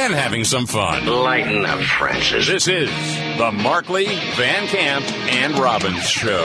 and having some fun. Lighten up, Francis. This is the Markley, Van Camp, and Robbins Show.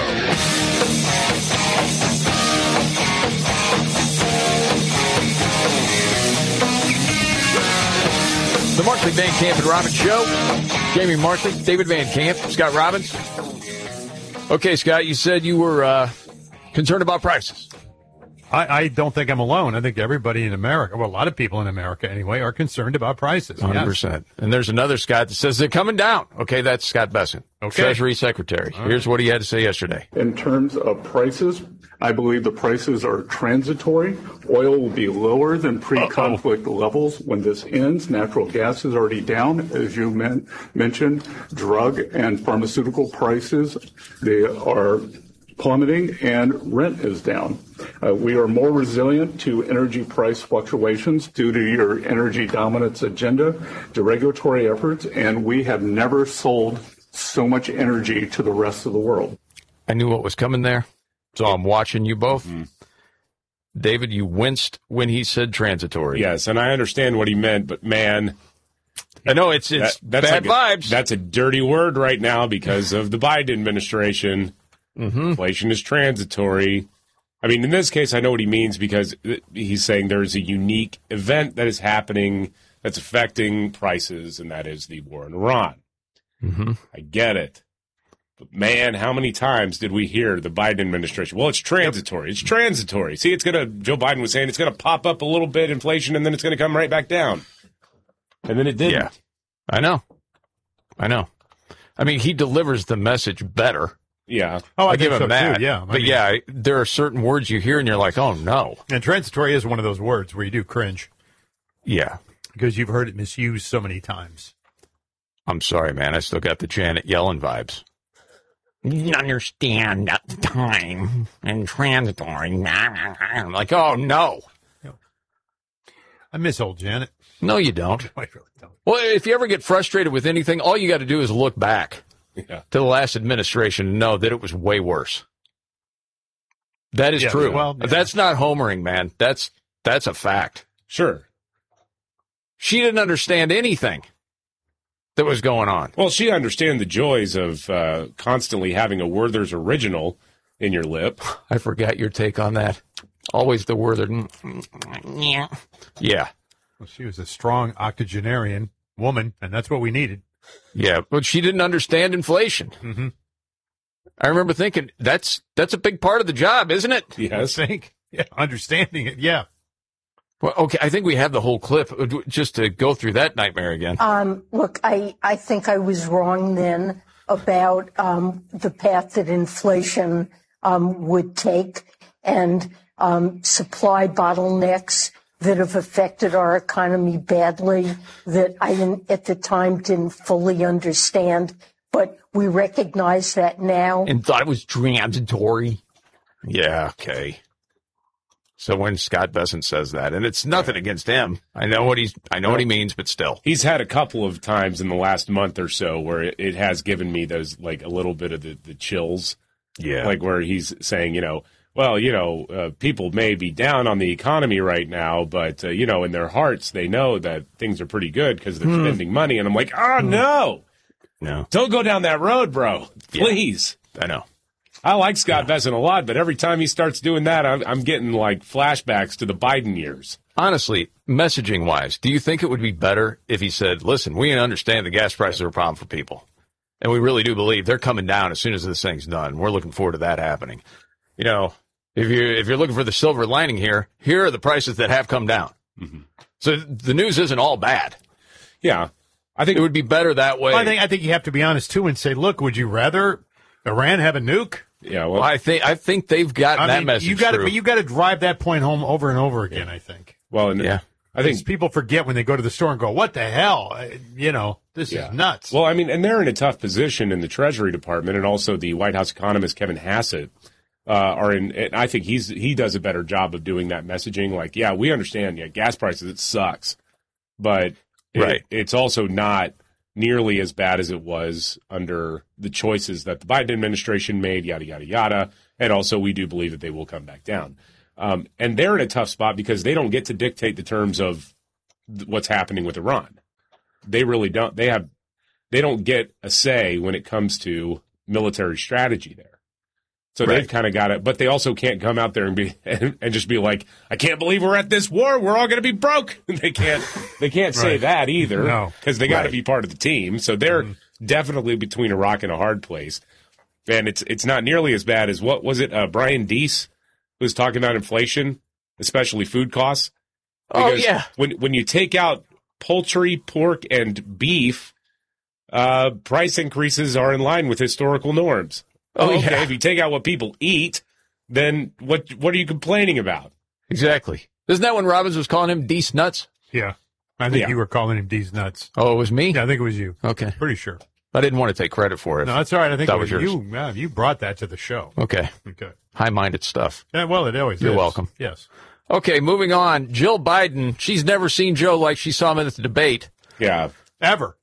The Markley, Van Camp, and Robbins Show. Jamie Markley, David Van Camp, Scott Robbins. Okay, Scott, you said you were concerned about prices. I don't think I'm alone. I think everybody in America, well, a lot of people in America anyway, are concerned about prices. 100%. Yes. And there's another Scott that says they're coming down. Okay, that's Scott Bessent, Treasury Secretary. Here's what he had to say yesterday. In terms of prices, I believe the prices are transitory. Oil will be lower than pre-conflict levels when this ends. Natural gas is already down, as you mentioned. Drug and pharmaceutical prices, they are plummeting, and rent is down. We are more resilient to energy price fluctuations due to your energy dominance agenda, to regulatory efforts, and we have never sold so much energy to the rest of the world. I knew what was coming there, so I'm watching you both. Mm-hmm. David, you winced when he said transitory. Yes, and I understand what he meant, but man, I know it's that's bad vibes. That's a dirty word right now because of the Biden administration. Mm-hmm. Inflation is transitory. I mean, in this case, I know what he means because he's saying there's a unique event that is happening that's affecting prices, and that is the war in Iran. Mm-hmm. I get it. But, man, how many times did we hear the Biden administration? Well, it's transitory. It's transitory. See, Joe Biden was saying it's going to pop up a little bit, inflation, and then it's going to come right back down. And then it didn't. Yeah, I know. I mean, he delivers the message better. Yeah. Oh, I give him so that. Too, yeah. But there are certain words you hear and you're like, oh, no. And transitory is one of those words where you do cringe. Yeah. Because you've heard it misused so many times. I'm sorry, man. I still got the Janet Yellen vibes. You understand at the time and transitory. I'm like, oh, no. I miss old Janet. No, you don't. I really don't. Well, if you ever get frustrated with anything, all you got to do is look back. Yeah. To the last administration and know that it was way worse. That is true. Well, yeah. That's not homering, man. That's a fact. Sure. She didn't understand anything that was going on. Well, she understands the joys of constantly having a Werther's Original in your lip. I forgot your take on that. Always the Werther. Yeah. Well, she was a strong octogenarian woman, and that's what we needed. Yeah, but she didn't understand inflation. Mm-hmm. I remember thinking, that's a big part of the job, isn't it? Yes. I think. Yeah, understanding it, yeah. Well, okay, I think we have the whole clip just to go through that nightmare again. Look, I think I was wrong then about the path that inflation would take and supply bottlenecks that have affected our economy badly that I at the time didn't fully understand, but we recognize that now. And thought it was transitory. Yeah, okay. So when Scott Bessent says that, and it's nothing against him, I know what he means, but still. He's had a couple of times in the last month or so where it has given me those, like, a little bit of the chills. Yeah. Like where he's saying, well, people may be down on the economy right now, but, in their hearts, they know that things are pretty good because they're spending money. And I'm like, no. Don't go down that road, bro. Please. Yeah, I know. I like Scott Bessent a lot, but every time he starts doing that, I'm getting, like, flashbacks to the Biden years. Honestly, messaging-wise, do you think it would be better if he said, listen, we understand the gas prices are a problem for people, and we really do believe they're coming down as soon as this thing's done. We're looking forward to that happening. If you're looking for the silver lining here are the prices that have come down. Mm-hmm. So the news isn't all bad. Yeah. I think it would be better that way. Well, I think you have to be honest, too, and say, look, would you rather Iran have a nuke? Yeah, well, I think they've gotten that message But you got to drive that point home over and over again, I think. Well, I think people forget when they go to the store and go, what the hell? This is nuts. Well, I mean, and they're in a tough position in the Treasury Department, and also the White House economist, Kevin Hassett, are in, and I think he does a better job of doing that messaging. Like, yeah, we understand, gas prices, it sucks, but it's also not nearly as bad as it was under the choices that the Biden administration made, yada, yada, yada. And also we do believe that they will come back down. And they're in a tough spot because they don't get to dictate the terms of what's happening with Iran. they really don't. They don't get a say when it comes to military strategy there. So they've kind of got it, but they also can't come out there and just be like, I can't believe we're at this war. We're all going to be broke. They can't say that either because they got to be part of the team. So they're definitely between a rock and a hard place. And it's not nearly as bad as what was it? Brian Deese was talking about inflation, especially food costs. Because when you take out poultry, pork, and beef, price increases are in line with historical norms. Okay, if you take out what people eat, then what are you complaining about? Exactly. Isn't that when Robbins was calling him Deese Nuts? Yeah. I think you were calling him Deese Nuts. Oh, it was me? Yeah, I think it was you. Okay. Pretty sure. I didn't want to take credit for it. No, that's all right. I think that it was yours. you. Yeah, you brought that to the show. Okay. Okay. High-minded stuff. Yeah, well, it always is. You're welcome. Yes. Okay, moving on. Jill Biden, she's never seen Joe like she saw him at the debate. Yeah. Ever.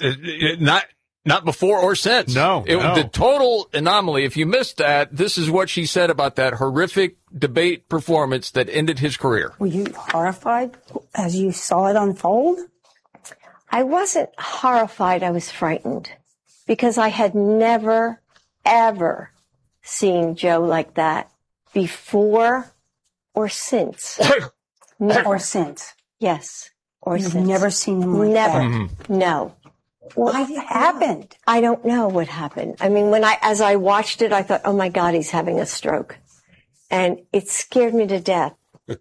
Not before or since. No. It was the total anomaly. If you missed that, this is what she said about that horrific debate performance that ended his career. Were you horrified as you saw it unfold? I wasn't horrified. I was frightened because I had never, ever seen Joe like that before or since. Never. Or since. Yes. Or You've since. never seen him like never. that. Mm-hmm. No. What happened? I don't know what happened. I mean, as I watched it, I thought, oh my God, he's having a stroke. And it scared me to death.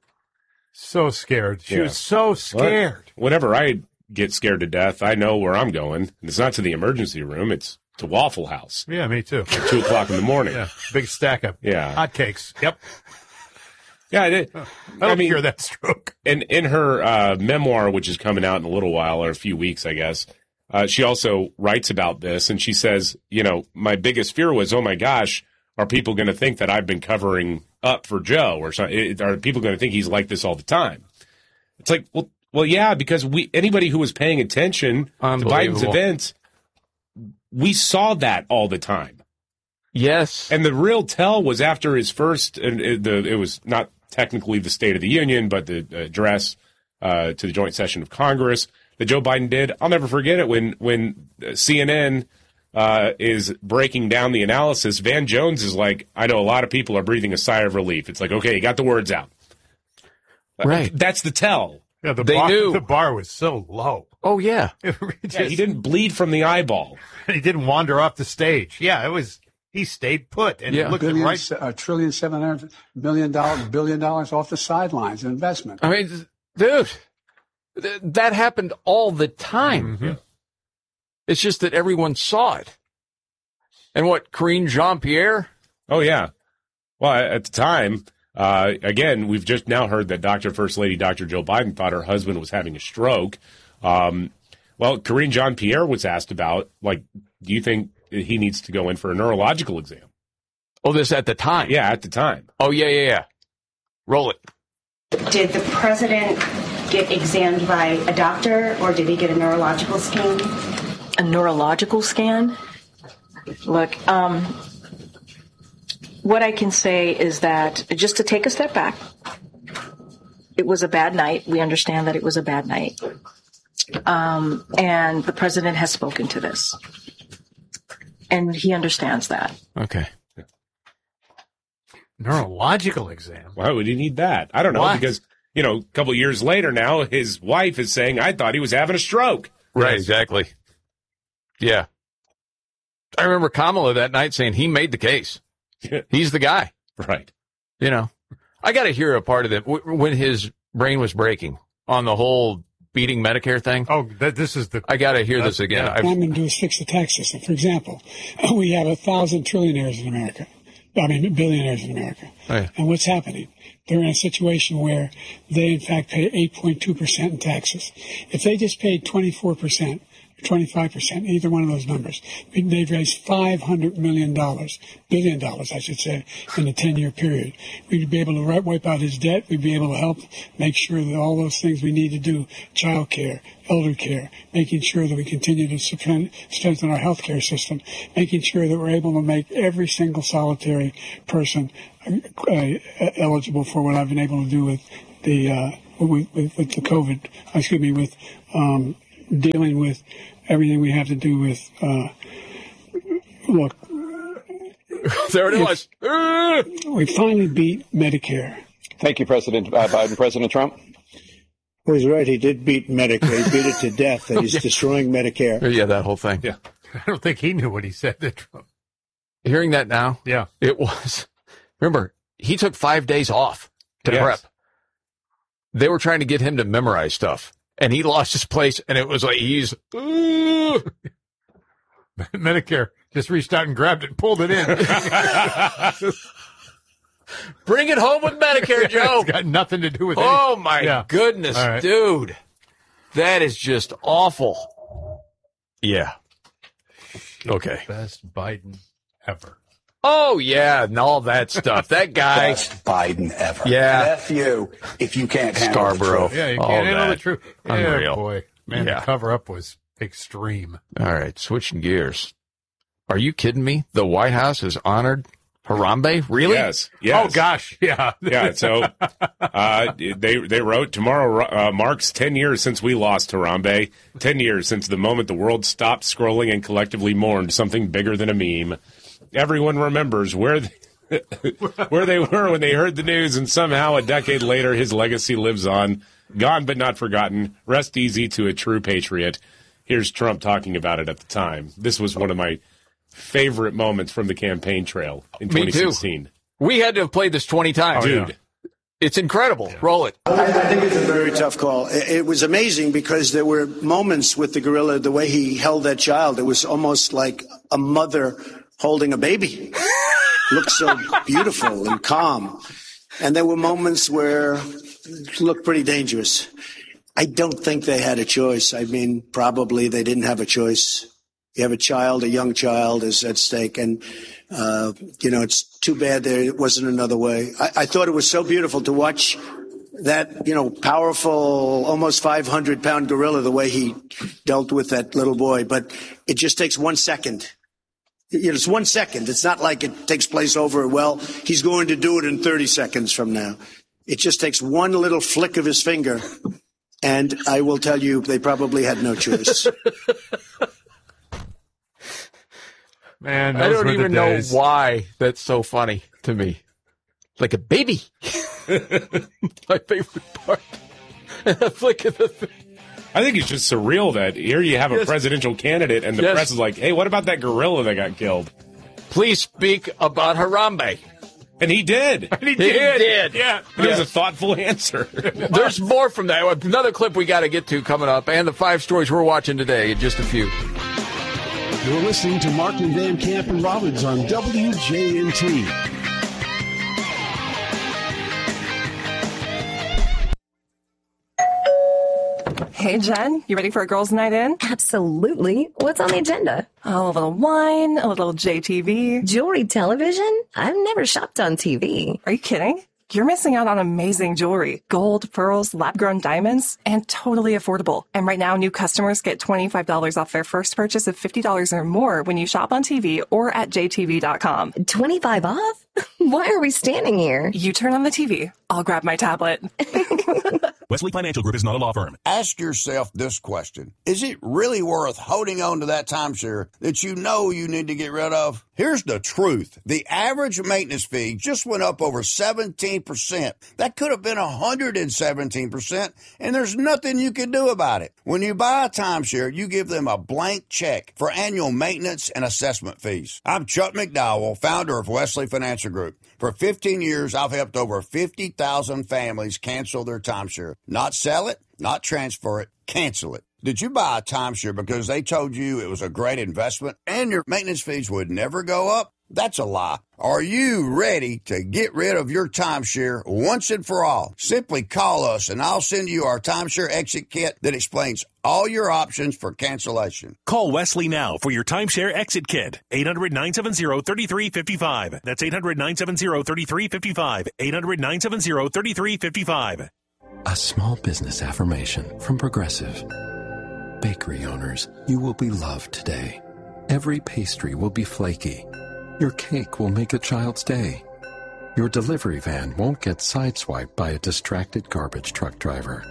So scared. She was so scared. Whenever I get scared to death, I know where I'm going. It's not to the emergency room. It's to Waffle House. Yeah, me too. At 2 o'clock in the morning. Yeah, big stack of hotcakes. Yep. Yeah, I don't fear that stroke. And in her memoir, which is coming out in a little while, or a few weeks, I guess, she also writes about this, and she says, my biggest fear was, oh my gosh, are people going to think that I've been covering up for Joe, or are people going to think he's like this all the time? It's like, well, yeah, because anybody who was paying attention to Biden's events, we saw that all the time. Yes. And the real tell was after his first, it was not technically the State of the Union, but the address to the joint session of Congress that Joe Biden did. I'll never forget it when CNN is breaking down the analysis. Van Jones is like, I know a lot of people are breathing a sigh of relief. It's like, okay, you got the words out. Right. That's the tell. Yeah, they knew. The bar was so low. Oh, yeah. He didn't bleed from the eyeball. He didn't wander off the stage. Yeah, he stayed put and looked at right. $1.7 billion off the sidelines in investment. I mean, dude, that happened all the time. Mm-hmm. It's just that everyone saw it. And what, Karine Jean-Pierre? Oh, yeah. Well, at the time, again, we've just now heard that First Lady Dr. Jill Biden thought her husband was having a stroke. Well, Karine Jean-Pierre was asked about, do you think he needs to go in for a neurological exam? Oh, this at the time? Yeah, at the time. Oh, yeah. Roll it. Did the president get examined by a doctor, or did he get a neurological scan? A neurological scan? Look, what I can say is that, just to take a step back, it was a bad night. We understand that it was a bad night. And the president has spoken to this. And he understands that. Okay. Neurological exam? Why would he need that? I don't know, because, a couple of years later now, his wife is saying, I thought he was having a stroke. Right, exactly. Yeah. I remember Kamala that night saying he made the case. He's the guy. Right. I got to hear a part of it when his brain was breaking on the whole beating Medicare thing. Oh, this is the... I got to hear this again. What I'm going to do is fix the tax system. For example, we have 1,000 trillionaires in America. Billionaires in America. Oh, yeah. And what's happening? They're in a situation where they, in fact, pay 8.2% in taxes. If they just paid 24%, 25%, either one of those numbers, they've raised $500 billion, I should say, in a 10-year period. We'd be able to wipe out his debt. We'd be able to help make sure that all those things we need to do, child care, elder care, making sure that we continue to strengthen our healthcare system, making sure that we're able to make every single solitary person eligible for what I've been able to do with the with the COVID, with dealing with everything we have to do with, look. There it was. We finally beat Medicare. Thank you, President Biden. President Trump? Well, he's right. He did beat Medicare. He beat it to death, and he's destroying Medicare. Yeah, that whole thing. Yeah. I don't think he knew what he said to Trump. Hearing that now? Yeah. It was. Remember, he took 5 days off to prep. They were trying to get him to memorize stuff, and he lost his place, and it was like he's... Medicare just reached out and grabbed it and pulled it in. Bring it home with Medicare, Joe. It's got nothing to do with it. Oh, my goodness, dude. That is just awful. Yeah. Okay. Best Biden ever. Oh, yeah, and all that stuff. That guy. Best Biden ever. Yeah. F you if you can't handle Scarborough. the truth. Yeah, you can't handle the truth. Unreal. Yeah, boy. Man, the cover-up was extreme. All right, switching gears. Are you kidding me? The White House has honored Harambe? Really? Yes. Oh, gosh. Yeah. Yeah. So they wrote, tomorrow marks 10 years since we lost Harambe, 10 years since the moment the world stopped scrolling and collectively mourned something bigger than a meme. Everyone remembers where they were when they heard the news, and somehow a decade later his legacy lives on. Gone but not forgotten. Rest easy to a true patriot. Here's Trump talking about it at the time. This was one of my favorite moments from the campaign trail in 2016. Me too. We had to have played this 20 times. Dude. Yeah. It's incredible. Yeah. Roll it. I think it's a very tough call. It was amazing because there were moments with the gorilla, the way he held that child. It was almost like a mother holding a baby. Looked so beautiful and calm. And there were moments where it looked pretty dangerous. I don't think they had a choice. I mean, probably they didn't have a choice. You have a child, a young child is at stake. And, it's too bad there wasn't another way. I thought it was so beautiful to watch that, powerful, almost 500-pound gorilla, the way he dealt with that little boy. But it just takes 1 second. It's 1 second. It's not like it takes place over, he's going to do it in 30 seconds from now. It just takes one little flick of his finger. And I will tell you, they probably had no choice. Man, I don't even know why that's so funny to me. Like a baby. My favorite part. A flick of the thing. I think it's just surreal that here you have a presidential candidate and the press is like, hey, what about that gorilla that got killed? Please speak about Harambe. And he did. He did. Yeah. It was a thoughtful answer. There's more from that. Another clip we got to get to coming up, and the 5 stories we're watching today in just a few. You're listening to Markley, Van Camp, and Robbins on WJNT. Hey, Jen, you ready for a girls' night in? Absolutely. What's on the agenda? Oh, a little wine, a little JTV. Jewelry television? I've never shopped on TV. Are you kidding? You're missing out on amazing jewelry. Gold, pearls, lab-grown diamonds, and totally affordable. And right now, new customers get $25 off their first purchase of $50 or more when you shop on TV or at jtv.com. 25 off? Why are we standing here? You turn on the TV. I'll grab my tablet. Wesley Financial Group is not a law firm. Ask yourself this question. Is it really worth holding on to that timeshare that you know you need to get rid of? Here's the truth. The average maintenance fee just went up over 17%. That could have been 117%, and there's nothing you can do about it. When you buy a timeshare, you give them a blank check for annual maintenance and assessment fees. I'm Chuck McDowell, founder of Wesley Financial Group. For 15 years, I've helped over 50,000 families cancel their timeshare. Not sell it, not transfer it, cancel it. Did you buy a timeshare because they told you it was a great investment and your maintenance fees would never go up? That's a lie. Are you ready to get rid of your timeshare once and for all? Simply call us and I'll send you our timeshare exit kit that explains all your options for cancellation. Call Wesley now for your timeshare exit kit. 800-970-3355. That's 800-970-3355. 800-970-3355. A small business affirmation from Progressive. Bakery owners, you will be loved today. Every pastry will be flaky. Your cake will make a child's day. Your delivery van won't get sideswiped by a distracted garbage truck driver.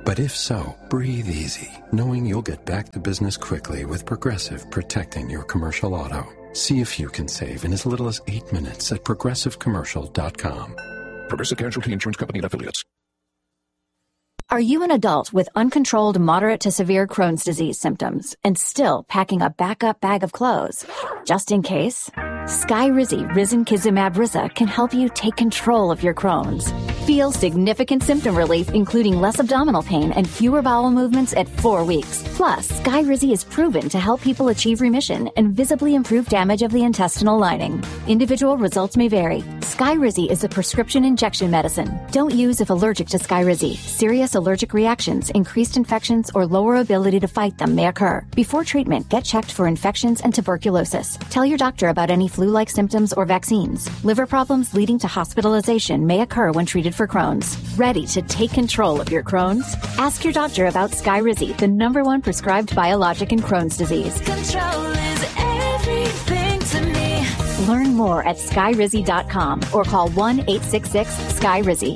But if so, breathe easy, knowing you'll get back to business quickly with Progressive protecting your commercial auto. See if you can save in as little as 8 minutes at progressivecommercial.com. Progressive Casualty Insurance Company and Affiliates. Are you an adult with uncontrolled moderate to severe Crohn's disease symptoms and still packing a backup bag of clothes? Just in case, Skyrizi Risankizumab Riza can help you take control of your Crohn's. Feel significant symptom relief, including less abdominal pain and fewer bowel movements at 4 weeks. Plus, Skyrizi is proven to help people achieve remission and visibly improve damage of the intestinal lining. Individual results may vary. Skyrizi is a prescription injection medicine. Don't use if allergic to Skyrizi. Serious allergic reactions, increased infections, or lower ability to fight them may occur. Before treatment, get checked for infections and tuberculosis. Tell your doctor about any flu-like symptoms or vaccines. Liver problems leading to hospitalization may occur when treated for Crohn's. Ready to take control of your Crohn's? Ask your doctor about Skyrizi, the #1 prescribed biologic in Crohn's disease. Control is everything to me. Learn more at skyrizi.com or call 1-866-SKY-RIZI.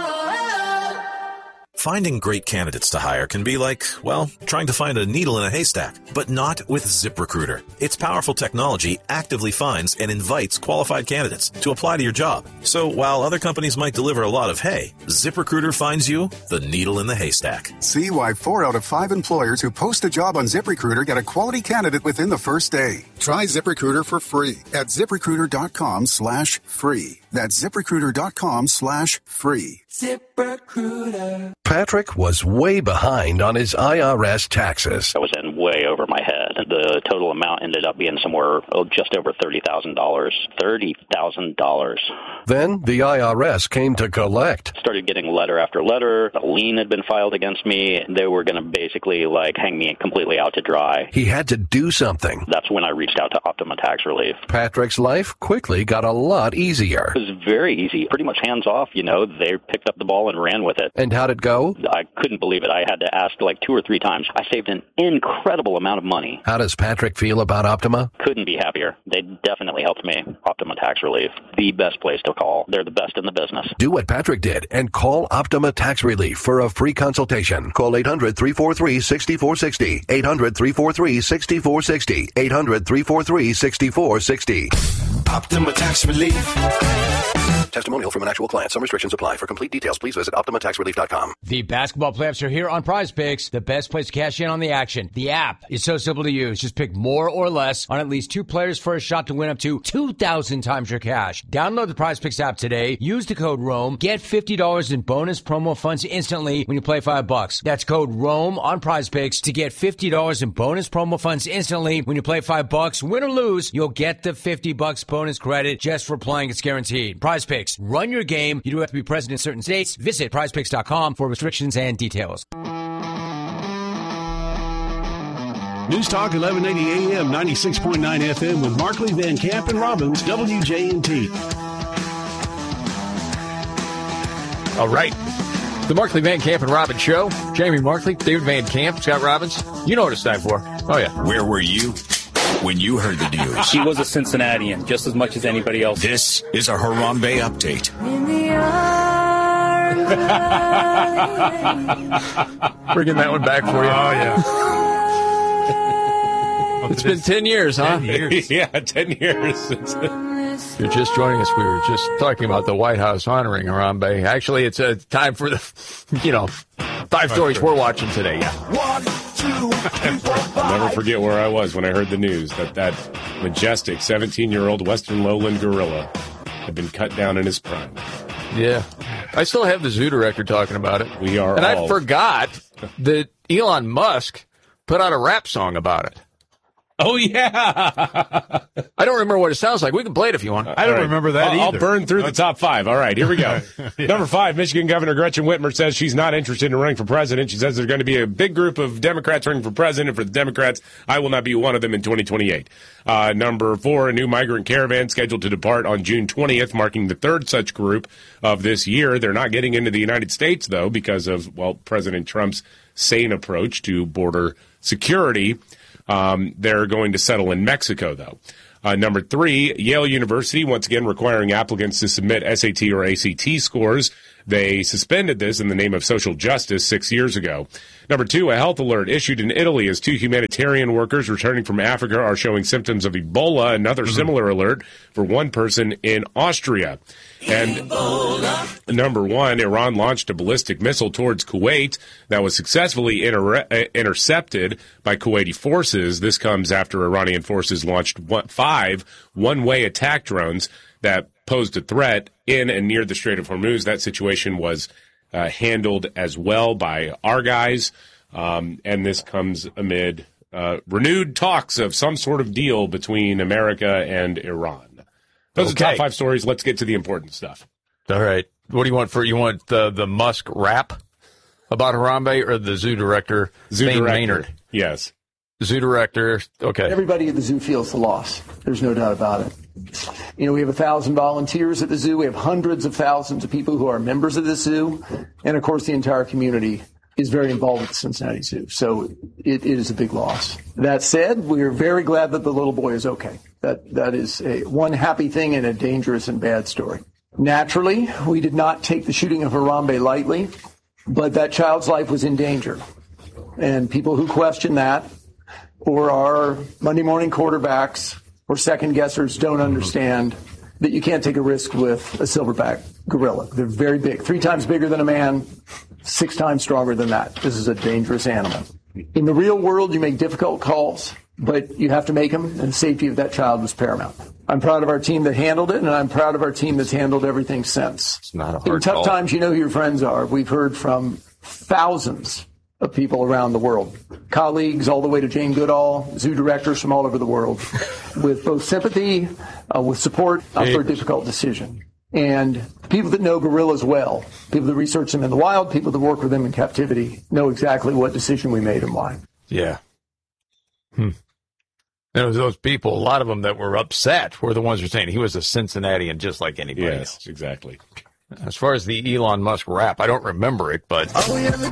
Finding great candidates to hire can be like, well, trying to find a needle in a haystack, but not with ZipRecruiter. Its powerful technology actively finds and invites qualified candidates to apply to your job. So while other companies might deliver a lot of hay, ZipRecruiter finds you the needle in the haystack. See why 4 out of 5 employers who post a job on ZipRecruiter get a quality candidate within the first day. Try ZipRecruiter for free at ZipRecruiter.com/free. That's ZipRecruiter.com/free. ZipRecruiter. Patrick was way behind on his IRS taxes. I was in way over my head. The total amount ended up being somewhere just over $30,000. $30,000. Then the IRS came to collect. Started getting letter after letter. A lien had been filed against me. They were going to basically hang me completely out to dry. He had to do something. That's when I reached out to Optima Tax Relief. Patrick's life quickly got a lot easier. It was very easy. Pretty much hands off, They picked up the ball and ran with it. And how'd it go? I couldn't believe it. I had to ask 2 or 3 times. I saved an incredible amount of money. How does Patrick feel about Optima? Couldn't be happier. They definitely helped me. Optima Tax Relief, the best place to call. They're the best in the business. Do what Patrick did and call Optima Tax Relief for a free consultation. Call 800-343-6460. 800-343-6460. 800-343-6460. Optima Tax Relief. Testimonial from an actual client. Some restrictions apply. For complete details, please visit OptimaTaxRelief.com. The basketball playoffs are here on Prize Picks, the best place to cash in on the action. The app is so simple to use. Just pick more or less on at least 2 players for a shot to win up to 2,000 times your cash. Download the Prize Picks app today. Use the code ROAM. Get $50 in bonus promo funds instantly when you play $5. That's code ROAM on Prize Picks to get $50 in bonus promo funds instantly when you play $5. Win or lose, you'll get the $50 bonus credit just for playing. It's guaranteed. Prize Picks. Run your game. You do have to be present in certain states. Visit prizepicks.com for restrictions and details. News Talk 1180 AM, 96.9 FM with Markley, Van Camp, and Robbins, WJNT. All right. The Markley, Van Camp, and Robbins Show. Jamie Markley, David Van Camp, Scott Robbins. You know what it's time for. Oh, yeah. Where were you when you heard the news? He was a Cincinnatian just as much as anybody else. This is a Harambe update. Bringing that one back for you. Oh, yeah. It's been 10 years, huh? 10 years. Yeah, 10 years. You're just joining us. We were just talking about the White House honoring Harambe. Actually, it's a time for the, 5 stories we're watching today. Yeah. 1, 2, 3, 4, 5. I'll never forget where I was when I heard the news that majestic 17-year-old Western lowland gorilla had been cut down in his prime. Yeah. I still have the Zuda record talking about it. We are And all... I forgot that Elon Musk put out a rap song about it. Oh, yeah. I don't remember what it sounds like. We can play it if you want. I don't remember that either. I'll burn through the top 5. All right, here we go. Yeah. Number 5, Michigan Governor Gretchen Whitmer says she's not interested in running for president. She says there's going to be a big group of Democrats running for president. For the Democrats, I will not be one of them in 2028. Number 4, a new migrant caravan scheduled to depart on June 20th, marking the 3rd such group of this year. They're not getting into the United States, though, because of, President Trump's sane approach to border security. They're going to settle in Mexico, though. Number 3, Yale University, once again requiring applicants to submit SAT or ACT scores They suspended this in the name of social justice 6 years ago. Number 2, a health alert issued in Italy as 2 humanitarian workers returning from Africa are showing symptoms of Ebola. Another similar alert for 1 person in Austria. And number 1, Iran launched a ballistic missile towards Kuwait that was successfully intercepted by Kuwaiti forces. This comes after Iranian forces launched 5 one-way attack drones that posed a threat in and near the Strait of Hormuz. That situation was handled as well by our guys, and this comes amid renewed talks of some sort of deal between America and Iran. Those are the top 5 stories. Let's get to the important stuff. All right. What do you want you want the Musk rap about Harambe or the zoo director, Thane Maynard? Yes. Zoo director, okay. Everybody at the zoo feels the loss. There's no doubt about it. We have 1,000 volunteers at the zoo. We have hundreds of thousands of people who are members of the zoo. And, of course, the entire community is very involved with the Cincinnati Zoo. So it is a big loss. That said, we're very glad that the little boy is okay. That is one happy thing in a dangerous and bad story. Naturally, we did not take the shooting of Harambe lightly, but that child's life was in danger. And people who question that or are Monday morning quarterbacks or second guessers don't understand that you can't take a risk with a silverback gorilla. They're very big, 3 times bigger than a man, 6 times stronger than that. This is a dangerous animal. In the real world, you make difficult calls, but you have to make them, and the safety of that child was paramount. I'm proud of our team that handled it, and I'm proud of our team that's handled everything since. It's not a hard In tough call. times, you know who your friends are. We've heard from thousands of people around the world, colleagues all the way to Jane Goodall, zoo directors from all over the world, with both sympathy, with support for a difficult decision. And people that know gorillas well, people that research them in the wild, people that work with them in captivity, know exactly what decision we made and why. Yeah. Those people, a lot of them that were upset were the ones who were saying he was a Cincinnatian just like anybody else. Yes, exactly. As far as the Elon Musk rap, I don't remember it, but...